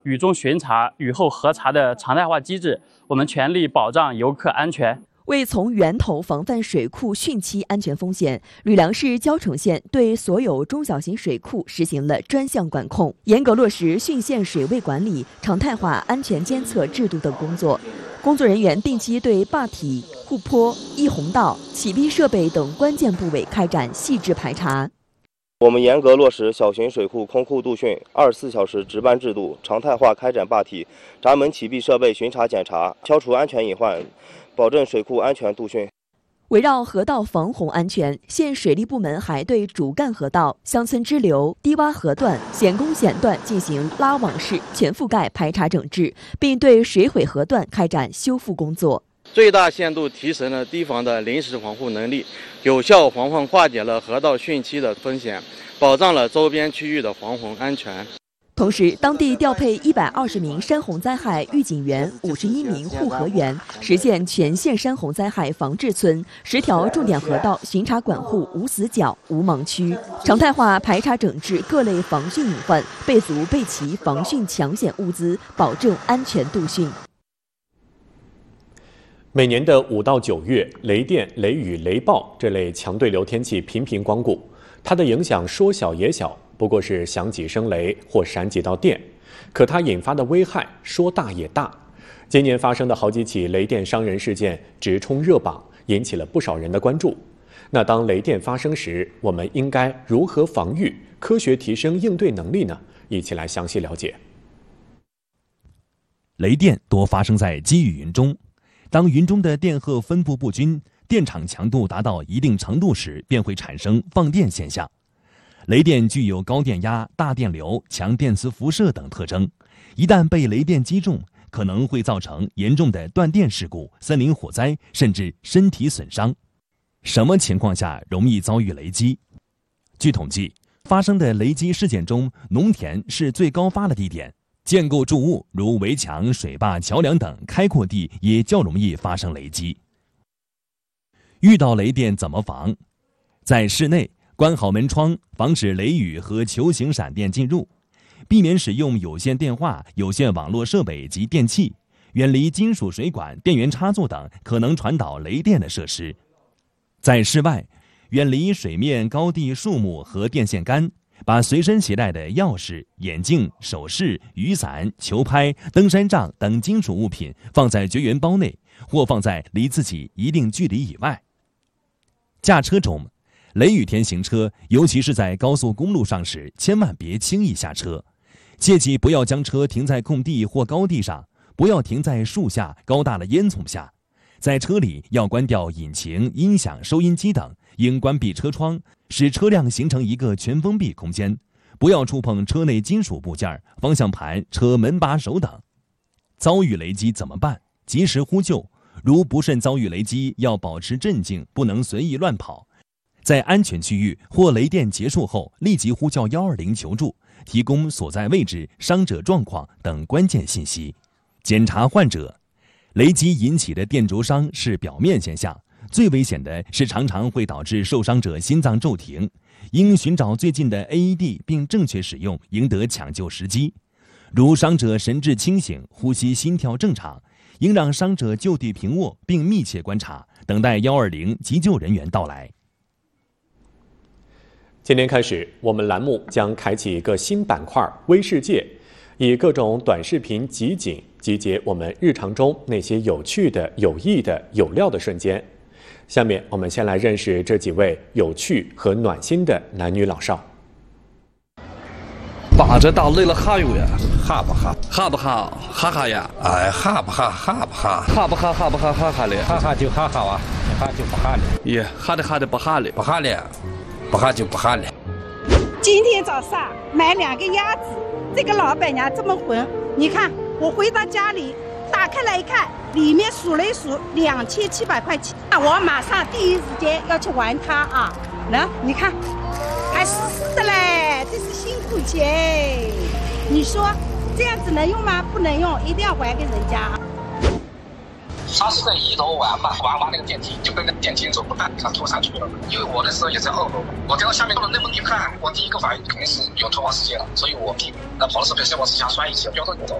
雨中巡查、雨后核查的常态化机制，我们全力保障游客安全。 为从源头防范水库汛期安全风险，吕梁市蕉城县对所有中小型水库实行了专项管控，严格落实汛县水位管理、常态化安全监测制度等工作。工作人员定期对坝体、护坡、溢洪道、起闭设备等关键部位开展细致排查。 我们严格落实小型水库空库度汛24小时值班制度，常态化开展坝体、闸门起闭设备巡查检查，消除安全隐患，保证水库安全度汛。 围绕河道防洪安全，县水利部门还对主干河道、乡村支流、低洼河段、险沟险段进行拉网式全覆盖排查整治，并对水毁河段开展修复工作。 最大限度提升了堤防的临时防护能力，有效防范化解了河道汛期的风险，保障了周边区域的防洪安全。 同时，当地调配120名山洪灾害预警员、51名护河员，实现全县山洪灾害防治村10条重点河道巡查管护无死角、无盲区，常态化排查整治各类防汛隐患，备足备齐防汛抢险物资，保证安全度汛。 每年的5到9月，雷电、雷雨、雷暴这类强对流天气频频光顾，它的影响说小也小，不过是响几声雷或闪几道电，可它引发的危害说大也大。今年发生的好几起雷电伤人事件直冲热榜，引起了不少人的关注。那当雷电发生时，我们应该如何防御，科学提升应对能力呢？一起来详细了解。 雷电多发生在积雨云中，当云中的电荷分布不均，电场强度达到一定程度时，便会产生放电现象。雷电具有高电压、大电流、强电磁辐射等特征，一旦被雷电击中，可能会造成严重的断电事故、森林火灾，甚至身体损伤。什么情况下容易遭遇雷击？据统计，发生的雷击事件中，农田是最高发的地点，建构筑物如围墙、水坝、桥梁等开阔地也较容易发生雷击。遇到雷电怎么防？在室内关好门窗，防止雷雨和球形闪电进入，避免使用有线电话、有线网络设备及电器，远离金属水管、电源插座等可能传导雷电的设施。在室外，远离水面、高地、树木和电线杆，把随身携带的钥匙、眼镜、首饰、雨伞、球拍、登山杖等金属物品放在绝缘包内，或放在离自己一定距离以外。驾车中，雷雨天行车，尤其是在高速公路上时，千万别轻易下车，切记不要将车停在空地或高地上，不要停在树下、高大的烟囱下。在车里要关掉引擎、音响、收音机等，应关闭车窗，使车辆形成一个全封闭空间，不要触碰车内金属部件、方向盘、车门把手等。遭遇雷击怎么办？及时呼救，如不慎遭遇雷击，要保持镇静，不能随意乱跑。在安全区域或雷电结束后，立即呼叫120求助，提供所在位置、伤者状况等关键信息。检查患者，雷击引起的电灼伤是表面现象，最危险的是常常会导致受伤者心脏骤停，应寻找最近的 AED 并正确使用，赢得抢救时机。如伤者神志清醒、呼吸心跳正常，应让伤者就地平卧并密切观察，等待120急救人员到来。 今天开始，我们栏目将开启一个新板块“微世界”，以各种短视频集锦集结我们日常中那些有趣的、有益的、有料的瞬间。下面我们先来认识这几位有趣和暖心的男女老少。 把这打累了哈哟呀， 哈不哈？ 哈不哈？哈哈呀！ 哎，哈不哈？哈不哈？ 哈不哈？哈不哈？哈哈嘞！ 哈哈就哈哈啊，不哈就不哈嘞。 耶，哈的哈的不哈嘞， 不哈嘞，不哈就不哈嘞。 今天早上买2个鸭子，这个老板娘这么混，你看我回到家里，打开来一看，里面数了一数2700块钱，我马上第一时间要去还它啊！来，你看，还湿湿的嘞，这是辛苦钱。你说这样子能用吗？不能用，一定要还给人家。 他是在1楼玩嘛，玩那个电梯，就跟那电梯走不带，他拖上去了。因为我那时候也在2楼，我掉到下面那么一看，我第一个反应肯定是有突发事件了，所以我跑的时候被消防车下摔一起，飙到5楼。